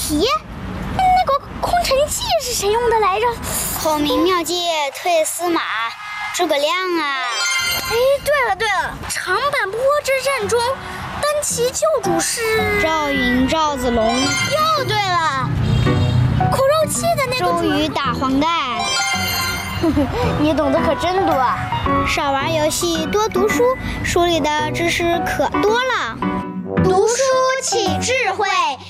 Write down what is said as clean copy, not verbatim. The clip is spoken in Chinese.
题。那个空城计是谁用的来着？ 孔明妙计退司马，诸葛亮啊！ 哎，对了，长坂坡之战中，单骑救主是赵云、赵子龙。 又对了，苦肉计的那个周瑜打黄盖。 你懂得可真多啊！ 少玩游戏，多读书，书里的知识可多了。 读书起智慧。